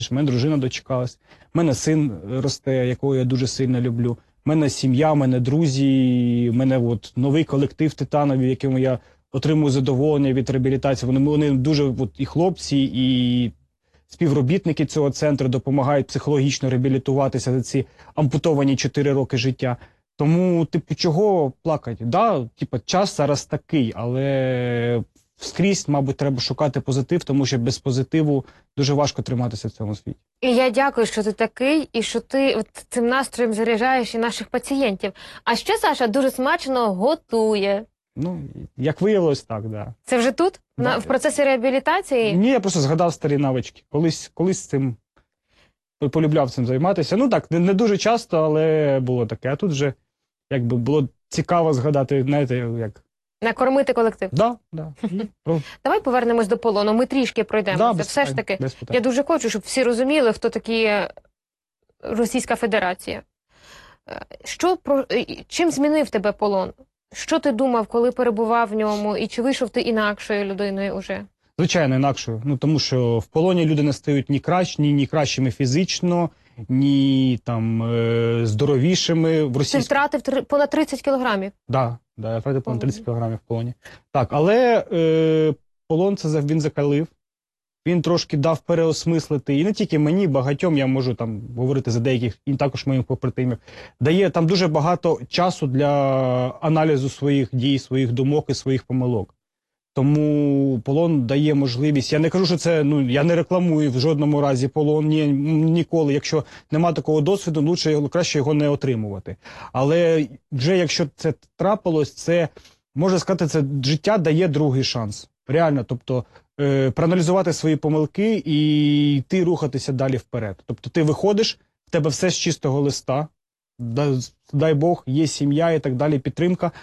У мене дружина дочекалась, у мене син росте, якого я дуже сильно люблю. У мене сім'я, у мене друзі, у мене от новий колектив Титанові, якому я отримую задоволення від реабілітації. Вони дуже і хлопці, і співробітники цього центру допомагають психологічно реабілітуватися за ці ампутовані 4 роки життя. Тому, чого плакати? Да, час зараз такий, але скрізь, мабуть, треба шукати позитив, тому що без позитиву дуже важко триматися в цьому світі. І я дякую, що ти такий, і що ти цим настроєм заряджаєш і наших пацієнтів. А ще Саша дуже смачно готує. Як виявилось, так, да. Це вже тут? Да. В процесі реабілітації? Ні, я просто згадав старі навички. Колись цим полюбляв цим займатися. Не дуже часто, але було таке. А тут вже, було цікаво згадати, знаєте, як... Накормити колектив? Да. Давай повернемось до полону, ми трішки пройдемося. Все ж таки, я дуже хочу, щоб всі розуміли, хто такі Російська Федерація. Чим змінив тебе полон? Що ти думав, коли перебував в ньому, і чи вийшов ти інакшою людиною уже? Звичайно, інакшою. Тому що в полоні люди не стають ні кращими фізично, ні здоровішими. Ти втратив понад 30 кілограмів? Так, я втратив понад 30 кілограмів в полоні. Так, але полон він закалив, він трошки дав переосмислити, і не тільки мені, багатьом, я можу говорити за деяких, і також моїм побратимів, дає там дуже багато часу для аналізу своїх дій, своїх думок і своїх помилок. Тому полон дає можливість, я не кажу, що це, я не рекламую в жодному разі полон, ніколи, якщо нема такого досвіду, краще його не отримувати. Але вже якщо це трапилось, це, можна сказати, це життя дає другий шанс. Реально, тобто, проаналізувати свої помилки і йти рухатися далі вперед. Тобто ти виходиш, в тебе все з чистого листа, дай Бог, є сім'я і так далі, підтримка.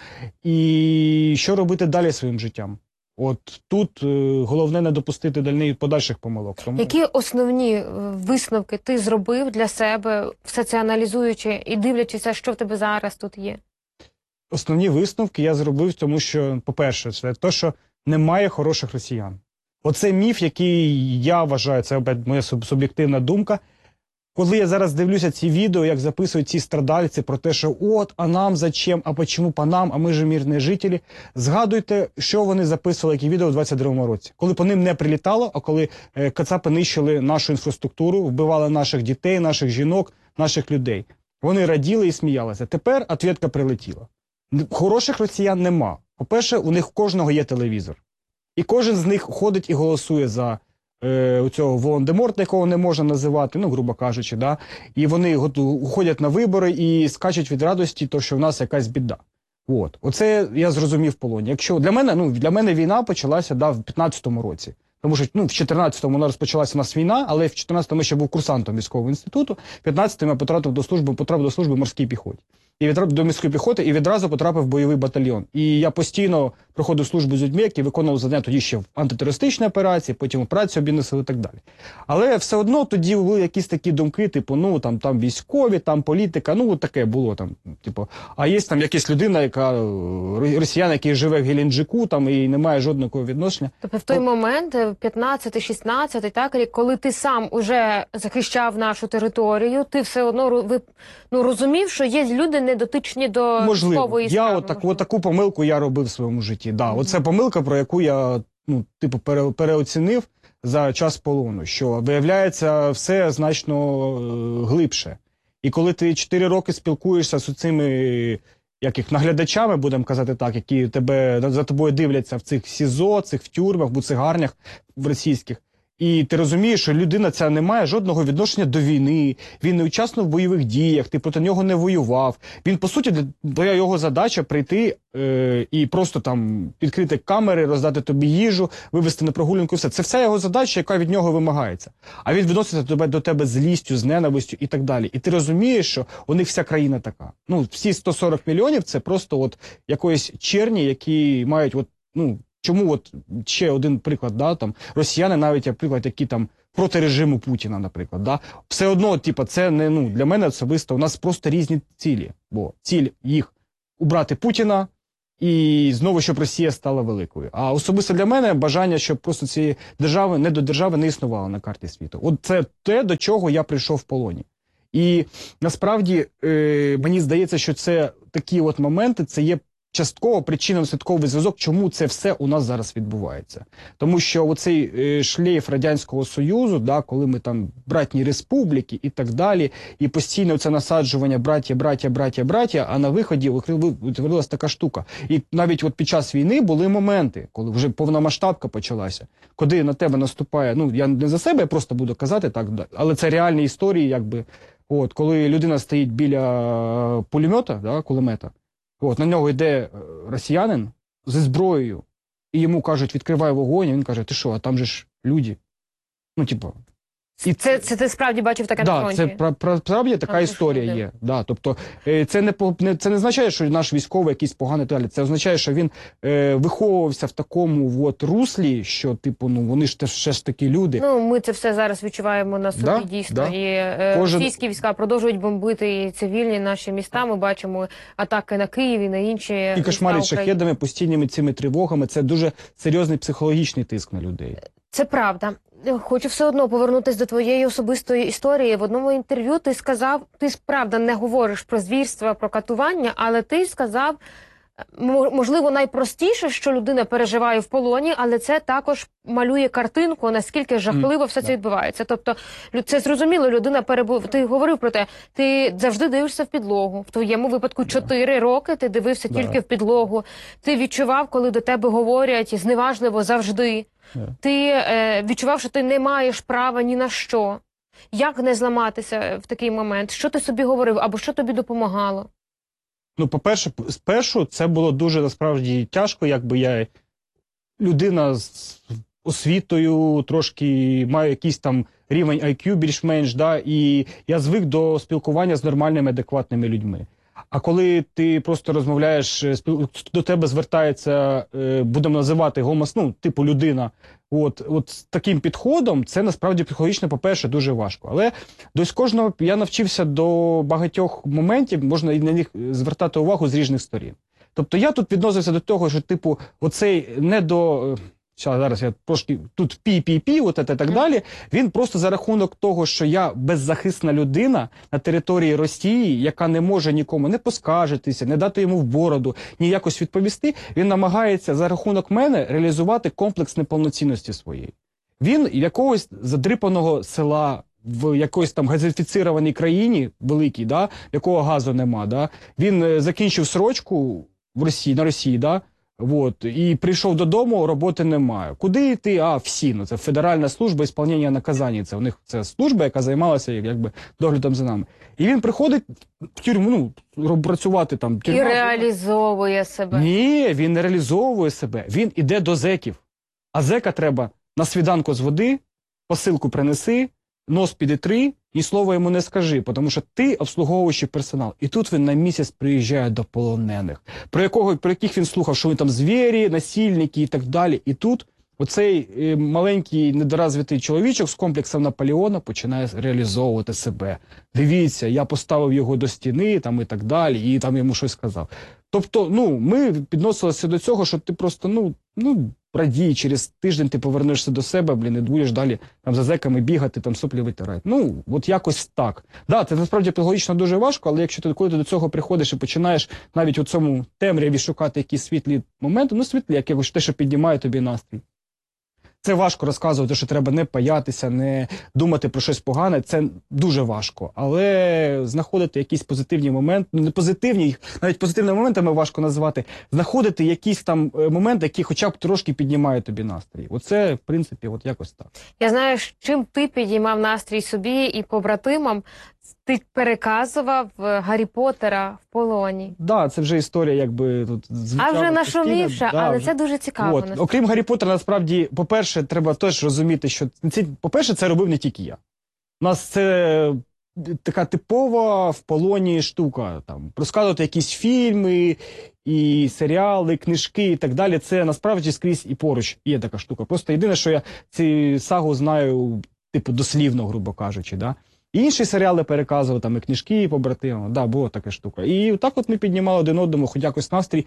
І що робити далі своїм життям? От тут головне не допустити подальших помилок. Які основні висновки ти зробив для себе, все це аналізуючи і дивлячися, що в тебе зараз тут є? Основні висновки я зробив, тому що, по-перше, це те, що немає хороших росіян. Оце міф, який я вважаю, це моя суб'єктивна думка. Коли я зараз дивлюся ці відео, як записують ці страдальці про те, що а нам зачем, а почему по нам, а ми ж мирні жителі, згадуйте, що вони записували, які відео в 22-му році. Коли по ним не прилітало, а коли кацапи нищили нашу інфраструктуру, вбивали наших дітей, наших жінок, наших людей. Вони раділи і сміялися. Тепер ответка прилетіла. Хороших росіян нема. По-перше, у них кожного є телевізор. І кожен з них ходить і голосує за цього Волан-де-Морта, якого не можна називати, грубо кажучи, да? І вони ходять на вибори і скачуть від радості, то, що в нас якась біда. Оце я зрозумів в полоні. Якщо для мене війна почалася в 15-му році. Тому що в 14-му розпочалася у нас війна, але в 14-му ще був курсантом військового інституту, в 15-му я потрапив до служби в морській піхоті. До морської піхоти і відразу потрапив в бойовий батальйон. І я постійно проходив службу з людьми, які виконували завдання тоді ще в антитерористичній операції, потім операцію об'єднаних сил і так далі. Але все одно тоді були якісь такі думки, типу, там військові, там політика, таке було там, а є там якась людина, росіян, який живе в Геленджику, і не має жодного відношення. Тобто в той момент, 15-16, так, коли ти сам уже захищав нашу територію, ти все одно розумів, що є люди недотичні до військової справи. Можливо, таку помилку я робив в своєму житті. Да, оце помилка, про яку я переоцінив за час полону, що виявляється все значно глибше. І коли ти 4 роки спілкуєшся з цими наглядачами, будемо казати так, які за тобою дивляться в цих СІЗО, цих в тюрмах, буцегарнях в російських, і ти розумієш, що людина ця не має жодного відношення до війни, він не участвував в бойових діях, ти проти нього не воював. Він, по суті, його задача прийти і просто відкрити камери, роздати тобі їжу, вивести на прогулянку, все. Це вся його задача, яка від нього вимагається. А він відноситься до тебе з злістю, з ненавистю і так далі. І ти розумієш, що у них вся країна така. Всі 140 мільйонів – це просто якоїсь черні, які мають чому ще один приклад, росіяни навіть, наприклад, які проти режиму Путіна, наприклад, все одно, це не, для мене особисто, у нас просто різні цілі, бо ціль їх убрати Путіна і знову, щоб Росія стала великою. А особисто для мене бажання, щоб просто цієї держави, недодержави не існувало на карті світу. От це те, до чого я прийшов в полоні. І насправді мені здається, що це такі от моменти, це є частково причинно-наслідковий зв'язок, чому це все у нас зараз відбувається. Тому що оцей шлейф Радянського Союзу, да, коли ми там братні республіки і так далі, і постійно це насаджування браття, а на виході утворилася така штука. І навіть от під час війни були моменти, коли вже повномасштабка почалася, коли на тебе наступає, ну я не за себе, я просто буду казати так, але це реальні історії, якби, от, коли людина стоїть біля пулемета, да, кулемета, от, на нього йде росіянин зі зброєю, і йому кажуть, відкривай вогонь, і він каже, ти що, а там же ж люди. Ну, типу. І це ти справді бачив таке на фронті? Так, це справді така історія є. Да, тобто, це не означає, що наш військовий якийсь поганий далі. Це означає, що він виховувався в такому от руслі, що, типу, ну, вони ж ще ж такі люди. Ну, ми це все зараз відчуваємо на собі, дійсно. Да. І російські війська продовжують бомбити і цивільні наші міста. Ми бачимо атаки на Київ і на інші і кошмарять шахедами, постійними цими тривогами. Це дуже серйозний психологічний тиск на людей. Це правда. Хочу все одно повернутися до твоєї особистої історії. В одному інтерв'ю ти сказав, ти правда не говориш про звірства, про катування, але ти сказав, можливо, найпростіше, що людина переживає в полоні, але це також малює картинку, наскільки жахливо все це відбувається. Тобто, це зрозуміло, людина ти говорив про те, ти завжди дивишся в підлогу. В твоєму випадку 4 роки ти дивився тільки в підлогу. Ти відчував, коли до тебе говорять зневажливо завжди. Ти відчував, що ти не маєш права ні на що. Як не зламатися в такий момент? Що ти собі говорив або що тобі допомагало? Ну, по-перше, спершу це було дуже, насправді, тяжко, якби я людина з освітою, трошки маю якийсь там рівень IQ більш-менш, да, і я звик до спілкування з нормальними, адекватними людьми. А коли ти просто розмовляєш, до тебе звертається, будемо називати ну, типу людина, от з таким підходом, це насправді психологічно, по-перше, дуже важко. Але до кожного я навчився до багатьох моментів, можна на них звертати увагу з різних сторін. Тобто я тут відносився до того, що, типу, оцей не до... Зараз я трошки тут от це так далі. Він просто за рахунок того, що я беззахисна людина на території Росії, яка не може нікому не поскаржитися, не дати йому в бороду, ні якось відповісти, він намагається за рахунок мене реалізувати комплекс неповноцінності своєї. Він якогось задрипаного села, в якоїсь там газифіцированій країні великій, да, якого газу нема, да, він закінчив срочку на Росії, да, от, і прийшов додому, роботи немає. Куди йти? В СІН. Це Федеральна служба ісполнення наказань. Це у них це служба, яка займалася якби доглядом за нами. І він приходить в тюрму, ну, працювати там. І реалізовує себе. Ні, він не реалізовує себе. Він іде до зеків. А зека треба на свіданку з води, посилку принеси, нос підітри, ні слова йому не скажи, тому що ти обслуговуючий персонал. І тут він на місяць приїжджає до полонених, про яких він слухав, що вони там звірі, насильники і так далі. І тут оцей маленький недоразвитий чоловічок з комплексом Наполеона починає реалізовувати себе. Дивіться, я поставив його до стіни там, і так далі, і там йому щось сказав. Тобто, ну, ми підносилися до цього, що ти просто, радій, через тиждень ти повернешся до себе, і будеш далі там за зеками бігати, там соплі витирати. Ну, от якось так. Да, це насправді психологічно дуже важко, але якщо коли ти до цього приходиш і починаєш навіть у цьому темряві шукати якісь світлі моменти, світлі, якось те, що піднімає тобі настрій. Це важко розказувати, що треба не паятися, не думати про щось погане, це дуже важко. Але знаходити якісь позитивні моменти, не позитивні, їх навіть позитивними моментами важко назвати, знаходити якісь там моменти, які хоча б трошки піднімають тобі настрій. Оце, в принципі, от якось так. Я знаю, чим ти підіймав настрій собі і побратимам. Ти переказував Гаррі Поттера в полоні. Так, да, це вже історія, якби тут звучала. А вже нашумівша, да, але вже. Це дуже цікаво. Окрім Гаррі Поттера, насправді, по-перше, треба теж розуміти, що по-перше, це робив не тільки я. У нас це така типова в полоні штука. Там розказувати якісь фільми, і серіали, книжки і так далі. Це насправді скрізь і поруч є така штука. Просто єдине, що я цю сагу знаю, типу, дослівно, грубо кажучи, да? І інші серіали переказував, там і книжки, і побратимам. Да, була така штука. І так от ми піднімали один одному, хоч якось настрій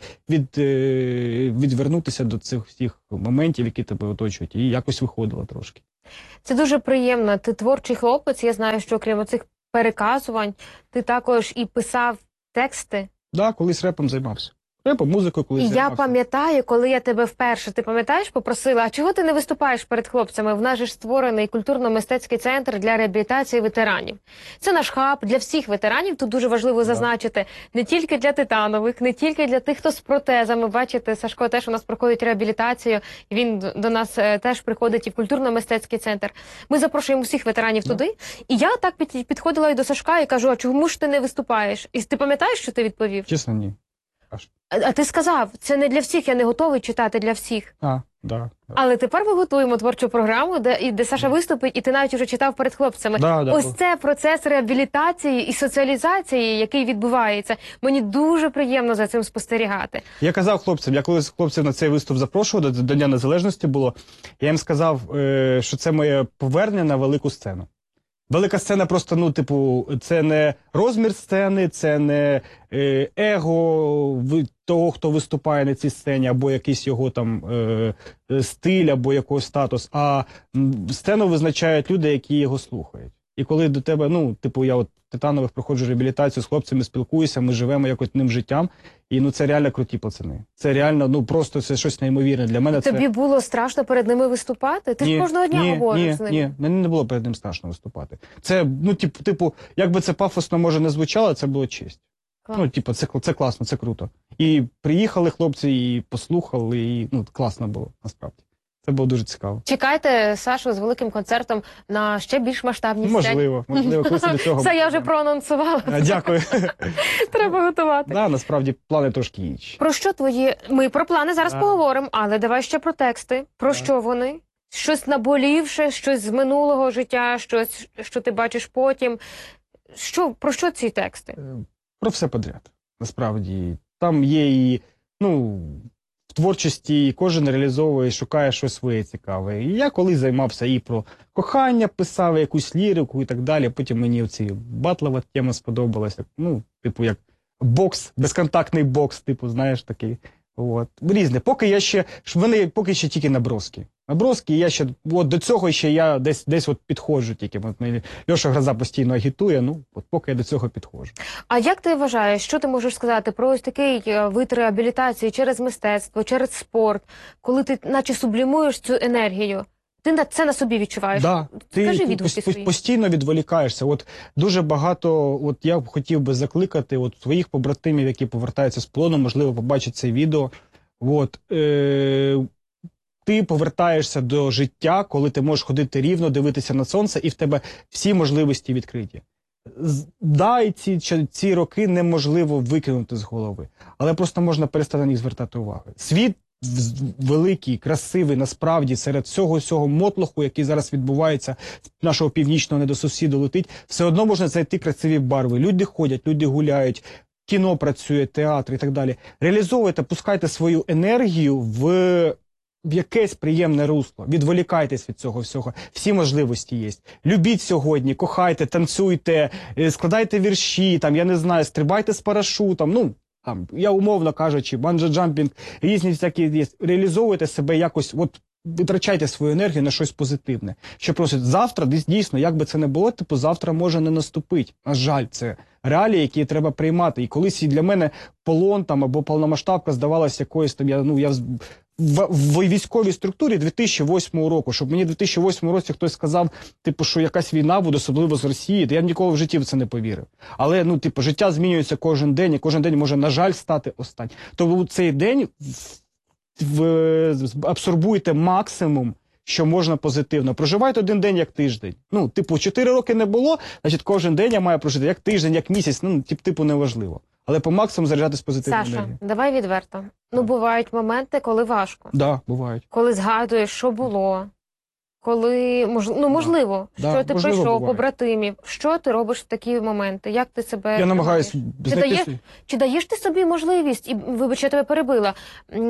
відвернутися до цих всіх моментів, які тебе оточують. І якось виходило трошки. Це дуже приємно. Ти творчий хлопець. Я знаю, що окрім цих переказувань, ти також і писав тексти. Да, колись репом займався. Репом, музикою колись І займався. я пам'ятаю, коли я тебе вперше, ти пам'ятаєш, попросила, а чого ти не виступаєш перед хлопцями? В нас же ж створений культурно-мистецький центр для реабілітації ветеранів. Це наш хаб для всіх ветеранів. Тут дуже важливо зазначити, не тільки для титанових, не тільки для тих, хто з протезами. Бачите, Сашко теж у нас проходить реабілітацію, і він до нас теж приходить і в культурно-мистецький центр. Ми запрошуємо всіх ветеранів туди. І я так підходила і до Сашка і кажу, а чому ж ти не виступаєш? І ти пам'ятаєш, що ти відповів? Чесно, ні. А ти сказав, це не для всіх, я не готовий читати для всіх. Да. Але тепер ми готуємо творчу програму, де Саша виступить, і ти навіть вже читав перед хлопцями. Ось це процес реабілітації і соціалізації, який відбувається. Мені дуже приємно за цим спостерігати. Я казав хлопцям, я коли хлопців на цей виступ запрошував, до Дня Незалежності було, я їм сказав, що це моє повернення на велику сцену. Велика сцена просто, ну, типу, це не розмір сцени, це не его того, хто виступає на цій сцені, або якийсь його там стиль, або якийсь статус, а сцену визначають люди, які його слухають. І коли до тебе, ну, типу, я от Титанових проходжу реабілітацію, з хлопцями спілкуюся, ми живемо якось одним життям, і, ну, це реально круті пацани. Це реально, ну, просто це щось неймовірне. Для мене Тобі було страшно перед ними виступати? Ти ж кожного дня говориш з ними. Ні, мені не було перед ним страшно виступати. Це, ну, типу, як би це пафосно, може, не звучало, це було честь. Клас. Ну, типу, це класно, це круто. І приїхали хлопці, і послухали, і, ну, класно було, насправді. Це було дуже цікаво. Чекайте Сашу з великим концертом на ще більш масштабній сцені. Можливо, колись до цього. Це я вже проанонсувала. Дякую. Треба готувати. Да, насправді плани трошки інші. Про що твої... Ми про плани зараз поговоримо, але давай ще про тексти. Про що вони? Щось наболівше, щось з минулого життя, щось, що ти бачиш потім. Про що ці тексти? Про все подряд, насправді. Там є і, ну, в творчості кожен реалізовує, шукає щось своє цікаве. І я колись займався і про кохання, писав якусь лірику і так далі. Потім мені оці батлова тема сподобалася. Ну, типу, як бокс, безконтактний бокс, типу, знаєш, такий. От. Різне. Поки ще тільки наброски. Наброски, я ще, от до цього ще я десь от підходжу тільки. От Льоша Гроза постійно агітує, ну, от поки я до цього підходжу. А як ти вважаєш, що ти можеш сказати про ось такий вид реабілітації через мистецтво, через спорт, коли ти наче сублімуєш цю енергію? Ти це на собі відчуваєш? Да, ти постійно відволікаєшся. От дуже багато, от я б хотів би закликати от своїх побратимів, які повертаються з полону, можливо, побачать це відео. От, ти повертаєшся до життя, коли ти можеш ходити рівно, дивитися на сонце, і в тебе всі можливості відкриті. Да, і ці роки неможливо викинути з голови, але просто можна перестати на них звертати увагу. Світ великий, красивий, насправді, серед всього мотлоху, який зараз відбувається, нашого північного недосусіду летить, все одно можна знайти красиві барви. Люди ходять, люди гуляють, кіно працює, театр і так далі. Реалізовуйте, пускайте свою енергію в якесь приємне русло. Відволікайтесь від цього всього. Всі можливості є. Любіть сьогодні, кохайте, танцюйте, складайте вірші, там, я не знаю, стрибайте з парашутом, ну, там, я умовно кажучи, банджі-джампінг, різні всякі є. Реалізовуйте себе якось, от витрачайте свою енергію на щось позитивне. Що просто завтра, дійсно, як би це не було, типу, завтра може не наступити. На жаль, це реалії, які треба приймати. І колись і для мене полон там або повномасштабка здавалася якоюсь там, я в військовій структурі 2008 року, щоб мені в 2008 році хтось сказав, типу, що якась війна буде, особливо з Росії, то я б ніколи в житті в це не повірив. Але, ну, типу, життя змінюється кожен день, і кожен день може, на жаль, стати останнім. Тому цей день абсорбуйте максимум, що можна позитивно. Проживайте один день як тиждень. Ну, типу, 4 роки не було, значить, кожен день я маю прожити як тиждень, як місяць, ну, типу, неважливо. Але по максимуму заряджатись позитивною енергією. Саша, давай відверто. Ну, бувають моменти, коли важко. Да, бувають. Коли згадуєш, що було, коли, можливо, що ти прийшов, побратимів. Що ти робиш в такі моменти? Як ти себе... Я намагаюсь знайти... Чи даєш ти собі можливість, і, вибач, я тебе перебила,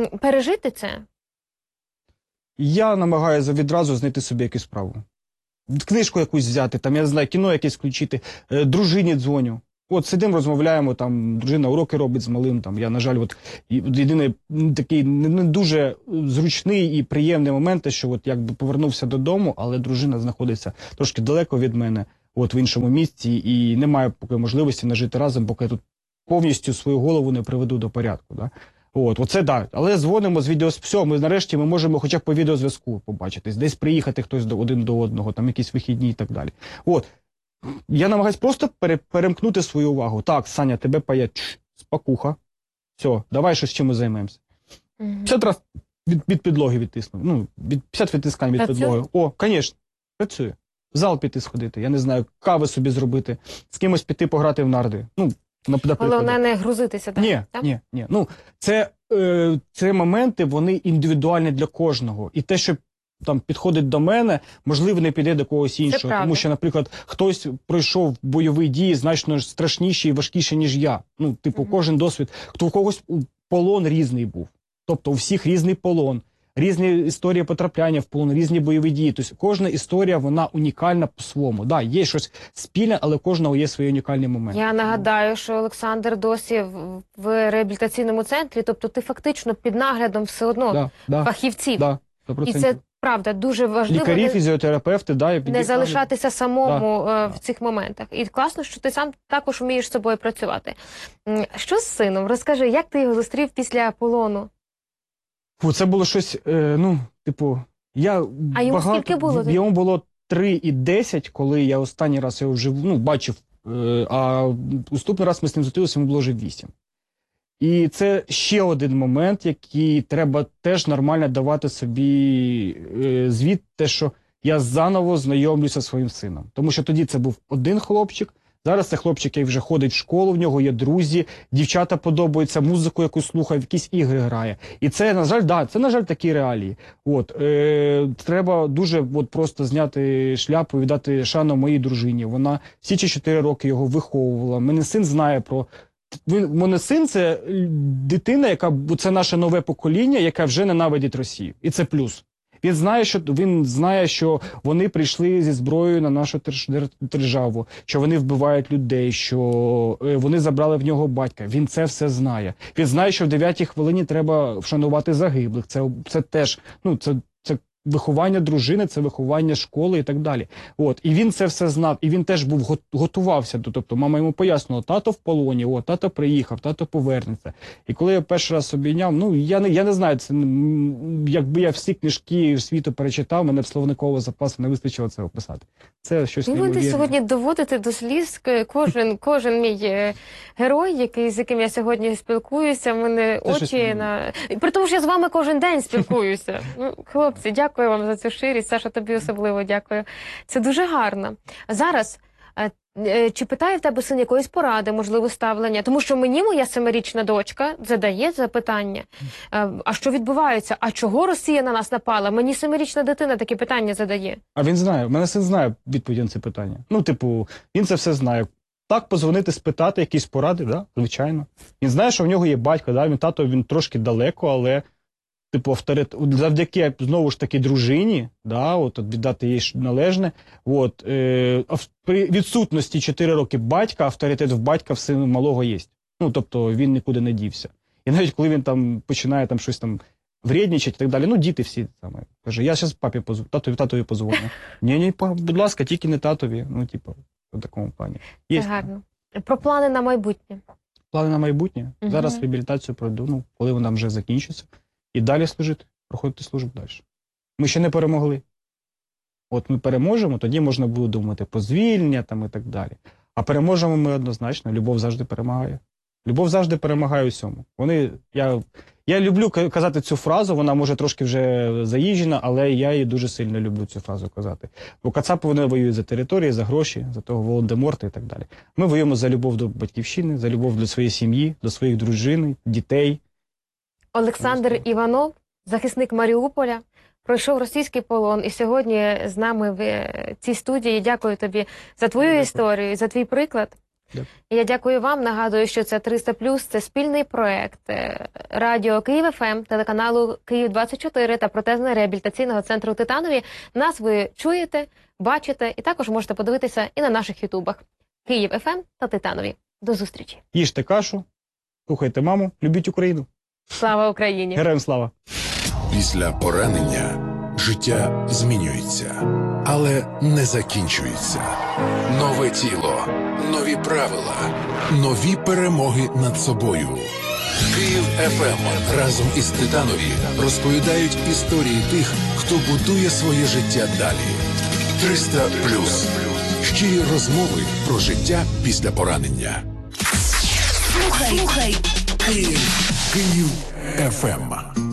пережити це? Я намагаюся відразу знайти собі якусь справу. книжку якусь взяти, там, я не знаю, кіно якесь включити, дружині дзвоню. От сидимо, розмовляємо, там дружина уроки робить з малим. Там я, на жаль, єдиний такий не дуже зручний і приємний момент, що от якби повернувся додому, але дружина знаходиться трошки далеко від мене, от в іншому місці, і немає поки можливості нажити разом, поки я тут повністю свою голову не приведу до порядку. Да? Оце так. Але дзвонимо з відео, все, нарешті ми можемо хоча б по відеозв'язку побачитись, десь приїхати хтось один до одного, там якісь вихідні і так далі. Я намагаюсь просто перемкнути свою увагу. Так, Саня, тебе паять, спокуха. Все, давай щось чим ми займемося. 50 разів від підлоги відтиснув. 50 відтискань від підлоги. Звісно, працює. В зал піти сходити, я не знаю, кави собі зробити, з кимось піти пограти в нарди. Головне не грузитися. Так? Ні. Це моменти, вони індивідуальні для кожного. І те, що там підходить до мене, можливо, не піде до когось іншого. Тому що, наприклад, хтось пройшов бойові дії значно страшніші і важкіші, ніж я. Кожен досвід. У когось полон різний був. Тобто у всіх різний полон, різні історії потрапляння в полон, різні бойові дії. Тобто кожна історія, вона унікальна по-своєму. Да, є щось спільне, але у кожного є свої унікальні моменти. Я нагадаю, що Олександр досі в реабілітаційному центрі, тобто ти фактично під наглядом все одно фахівців. Да, і це правда, дуже важливо. Лікарі, фізіотерапевти, не залишатися самому в цих моментах. І класно, що ти сам також вмієш з собою працювати. Що з сином? Розкажи, як ти його зустрів після полону? Це було щось, скільки було? Йому було 3 і 10, коли я останній раз його вже бачив, а наступний раз ми з ним зустрілися, йому було вже 8. І це ще один момент, який треба теж нормально давати собі звіт, те, що я заново знайомлюся зі своїм сином. Тому що тоді це був один хлопчик, зараз це хлопчик, який вже ходить в школу, в нього є друзі, дівчата подобаються, музику яку слухає, в якісь ігри грає. І це, на жаль, такі реалії. Треба дуже просто зняти шляпу і віддати шану моїй дружині. Вона всі 4 роки його виховувала. Мене син знає про... Мене син – це дитина, це наше нове покоління, яке вже ненавидить Росію. І це плюс. Він знає, що вони прийшли зі зброєю на нашу державу, що вони вбивають людей, що вони забрали в нього батька. Він це все знає. Він знає, що в 9-й хвилині треба вшанувати загиблих. Це теж, це виховання дружини, це виховання школи і так далі. І він це все знав, і він теж готувався. Тобто мама йому пояснила, тато в полоні, тато приїхав, тато повернеться. І коли я перший раз обійняв, я не знаю, це, якби я всі книжки світу перечитав, мене б словникового запасу не вистачило це описати. Це щось неймовірне. Ви сьогодні доводите до сліз кожен мій герой, з яким я сьогодні спілкуюся, в мене очі на... При тому, що я з вами кожен день спілкуюся. Хлопці, дякую вам за цю щирість. Саша, тобі особливо дякую. Це дуже гарно. Зараз, чи питає в тебе син якоїсь поради, можливо, ставлення? Тому що мені моя 7-річна дочка задає запитання. А що відбувається? А чого Росія на нас напала? Мені 7-річна дитина такі питання задає. А він знає. Мене син знає відповіді на це питання. Він це все знає. Так, позвонити, спитати якісь поради, звичайно. Він знає, що в нього є батько, він трошки далеко, але завдяки, знову ж таки, дружині, віддати їй належне, при відсутності 4 роки батька, авторитет в батька в сина малого є. Тобто він нікуди не дівся. І навіть коли він там починає щось вредничати і так далі, діти всі каже, я зараз папі позвоню, татові позвоню. Ні, будь ласка, тільки не татові, в такому плані. Це гарно. Про плани на майбутнє. Плани на майбутнє? Зараз реабілітацію пройду, коли вона вже закінчиться. І далі служити, проходити службу далі. Ми ще не перемогли. Ми переможемо, тоді можна буде думати про звільнення і так далі. А переможемо ми однозначно, любов завжди перемагає. Любов завжди перемагає усьому. Я люблю казати цю фразу, вона може трошки вже заїжджена, але я її дуже сильно люблю цю фразу казати. Бо кацапи вони воюють за території, за гроші, за того Володиморта і так далі. Ми воюємо за любов до батьківщини, за любов до своєї сім'ї, до своїх дружин, дітей. Олександр Іванов, захисник Маріуполя, пройшов російський полон і сьогодні з нами в цій студії. Дякую тобі за твою історію, за твій приклад. Дякую. Я дякую вам. Нагадую, що це 300+, це спільний проект радіо Київ ФМ, телеканалу Київ-24 та протезно-реабілітаційного центру «Титанові». Нас ви чуєте, бачите і також можете подивитися і на наших ютубах. Київ ФМ та «Титанові». До зустрічі. Їжте кашу, слухайте маму, любіть Україну. Слава Україні! Героям слава! Після поранення життя змінюється, але не закінчується. Нове тіло, нові правила, нові перемоги над собою. Київ ФМ разом із Титанові розповідають історії тих, хто будує своє життя далі. 300+. Щирі розмови про життя після поранення. Слухай. Київ ФМ.